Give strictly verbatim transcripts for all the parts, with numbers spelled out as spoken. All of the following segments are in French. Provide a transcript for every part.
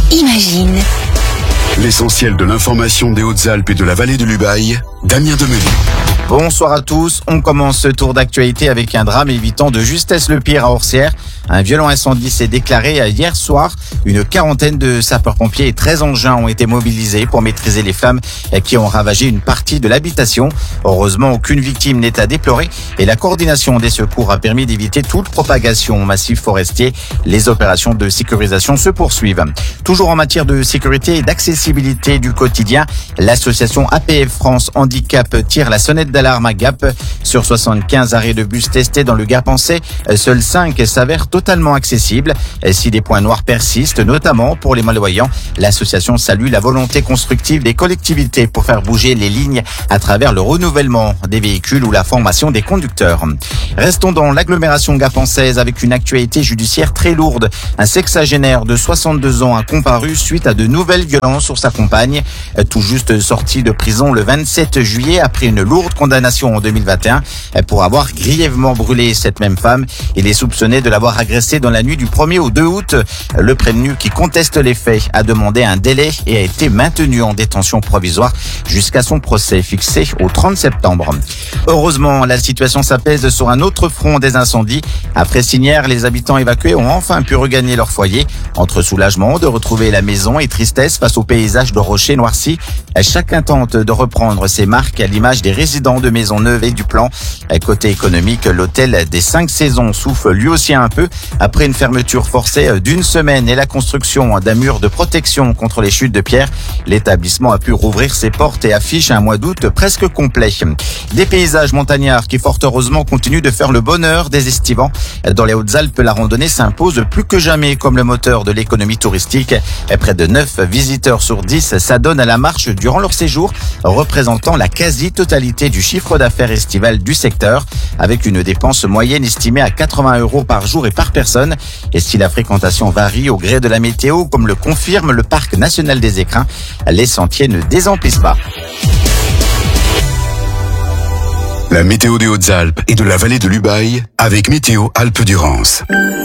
Imagine. L'essentiel de l'information des Hautes-Alpes et de la vallée de l'Ubaye, Damien Demenu. Bonsoir à tous, on commence ce tour d'actualité avec un drame évitant de justesse le pire à Orsières. Un violent incendie s'est déclaré hier soir. Une quarantaine de sapeurs-pompiers et treize engins ont été mobilisés pour maîtriser les flammes qui ont ravagé une partie de l'habitation. Heureusement, aucune victime n'est à déplorer et la coordination des secours a permis d'éviter toute propagation au massif forestier. Les opérations de sécurisation se poursuivent. Toujours en matière de sécurité et d'accessibilité du quotidien, l'association A P F France Handicap tire la sonnette d'alarme à Gap. Sur soixante-quinze arrêts de bus testés dans le Gap-Ansé, seuls cinq s'avèrent totalement accessibles. Si des points noirs persistent, notamment pour les malvoyants, l'association salue la volonté constructive des collectivités pour faire bouger les lignes à travers le renouvellement des véhicules ou la formation des conducteurs. Restons dans l'agglomération gapençaise avec une actualité judiciaire très lourde. Un sexagénaire de soixante-deux ans a comparu suite à de nouvelles violences sur sa compagne. Tout juste sorti de prison le vingt-sept juillet après une lourde condamnation en deux mille vingt et un pour avoir grièvement brûlé cette même femme. Il est soupçonné de l'avoir agressée dans la nuit du premier au deux août. Le prévenu qui conteste les faits a demandé un délai et a été maintenu en détention provisoire jusqu'à son procès fixé au trente septembre. Heureusement, la situation s'apaise sur un autre front des incendies. À Fressinière, les habitants évacués ont enfin pu regagner leur foyer. Entre soulagement de retrouver la maison et tristesse face au paysage de rochers noircis, chacun tente de reprendre ses marques à l'image des résidents de Maisonneuve et du Plan. Côté économique, l'hôtel des cinq saisons souffle lui aussi un peu après une fermeture forcée d'une semaine et la construction d'un mur de protection contre les chutes de pierre. L'établissement a pu rouvrir ses portes et affiche un mois d'août presque complet. Des paysages montagnards qui fort heureusement continuent de faire le bonheur des estivants. Dans les Hautes-Alpes, la randonnée s'impose plus que jamais comme le moteur de l'économie touristique. Près de neuf visiteurs sur dix s'adonnent à la marche durant leur séjour, représentant la quasi-totalité du chiffre d'affaires estival du secteur, avec une dépense moyenne estimée à quatre-vingts euros par jour et par personne. Et si la fréquentation varie au gré de la météo, comme le confirme le Parc national des Écrins, les sentiers ne désemplissent pas. La météo des Hautes-Alpes et de la vallée de l'Ubaye avec Météo Alpes-Durance.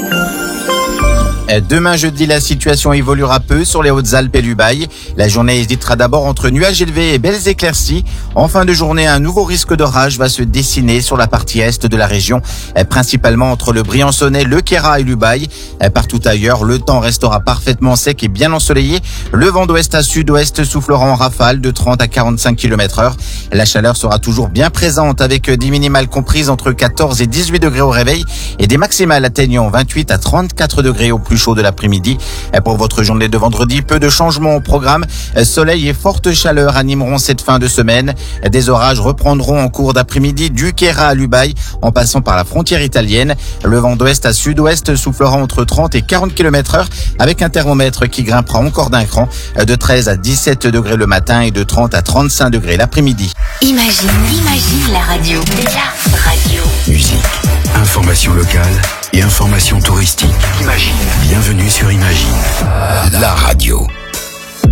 Demain jeudi, la situation évoluera peu sur les Hautes-Alpes et l'Ubaye. La journée hésitera d'abord entre nuages élevés et belles éclaircies. En fin de journée, un nouveau risque d'orage va se dessiner sur la partie est de la région, principalement entre le Briançonnais, le Queyras et l'Ubaye. Partout ailleurs, le temps restera parfaitement sec et bien ensoleillé. Le vent d'ouest à sud-ouest soufflera en rafale de trente à quarante-cinq kilomètres heure. La chaleur sera toujours bien présente avec des minimales comprises entre quatorze et dix-huit degrés au réveil et des maximales atteignant vingt-huit à trente-quatre degrés au plus chaud de l'après-midi. Pour votre journée de vendredi, peu de changements au programme. Soleil et forte chaleur animeront cette fin de semaine. Des orages reprendront en cours d'après-midi du Queyras à l'Ubaye en passant par la frontière italienne. Le vent d'ouest à sud-ouest soufflera entre trente et quarante kilomètres heure avec un thermomètre qui grimpera encore d'un cran de treize à dix-sept degrés le matin et de trente à trente-cinq degrés l'après-midi. Imagine, imagine la radio. La radio. Musique, information locale et information touristique. Imagine. Bienvenue sur Imagine, la radio.